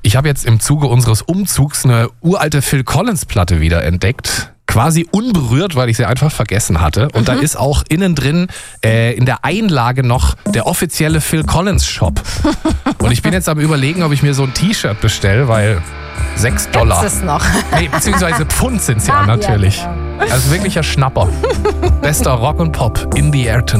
Ich habe jetzt im Zuge unseres Umzugs eine uralte Phil Collins Platte wieder entdeckt. Quasi unberührt, weil ich sie einfach vergessen hatte. Und da ist auch innen drin in der Einlage noch der offizielle Phil Collins Shop. Und ich bin jetzt am Überlegen, ob ich mir so ein T-Shirt bestelle, weil $6. Gibt's es noch? Nee, beziehungsweise Pfund sind es ja natürlich. Ja, genau. Also wirklich ein Schnapper. Bester Rock und Pop in the Air tonight.